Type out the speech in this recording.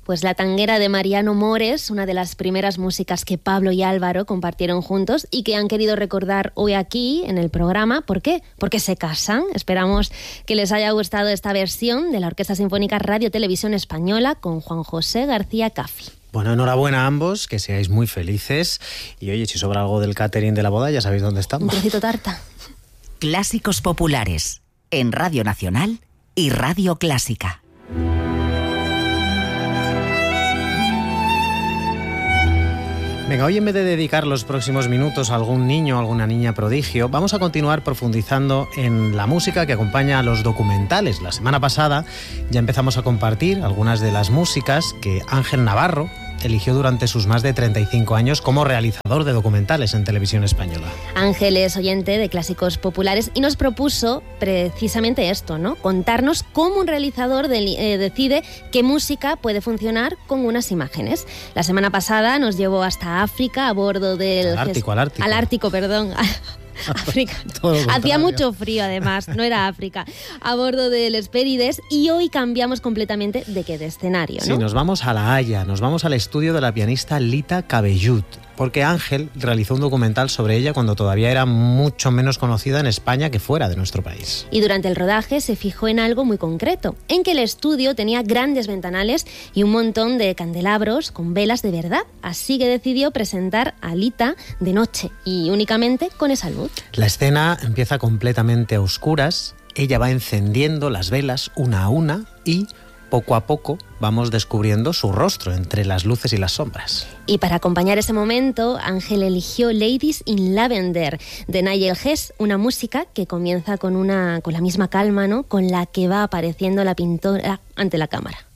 Pues La tanguera de Mariano Mores, una de las primeras músicas que Pablo y Álvaro compartieron juntos y que han querido recordar hoy aquí en el programa. ¿Por qué? Porque se casan. Esperamos que les haya gustado esta versión de la Orquesta Sinfónica Radio Televisión Española con Juan José García Caffi. Bueno, enhorabuena a ambos, que seáis muy felices. Y oye, si sobra algo del catering de la boda, ya sabéis dónde estamos. Un trocito tarta. Clásicos populares en Radio Nacional y Radio Clásica. Venga, hoy en vez de dedicar los próximos minutos a algún niño o alguna niña prodigio, vamos a continuar profundizando en la música que acompaña a los documentales. La semana pasada ya empezamos a compartir algunas de las músicas que Ángel Navarro eligió durante sus más de 35 años como realizador de documentales en Televisión Española. Ángel es oyente de Clásicos Populares y nos propuso precisamente esto, ¿no? Contarnos cómo un realizador decide qué música puede funcionar con unas imágenes. La semana pasada nos llevó hasta África a bordo del... Al Ártico, perdón. África. Hacía mucho frío, además, no era África. A bordo del Hespérides, y hoy cambiamos completamente de escenario, ¿no? Sí, nos vamos a La Haya, nos vamos al estudio de la pianista Lita Cabellut, porque Ángel realizó un documental sobre ella cuando todavía era mucho menos conocida en España que fuera de nuestro país. Y durante el rodaje se fijó en algo muy concreto, en que el estudio tenía grandes ventanales y un montón de candelabros con velas de verdad. Así que decidió presentar a Lita de noche y únicamente con esa luz. La escena empieza completamente a oscuras, ella va encendiendo las velas una a una y poco a poco vamos descubriendo su rostro entre las luces y las sombras. Y para acompañar ese momento, Ángel eligió Ladies in Lavender de Nigel Hess, una música que comienza con la misma calma, ¿no?, con la que va apareciendo la pintora ante la cámara.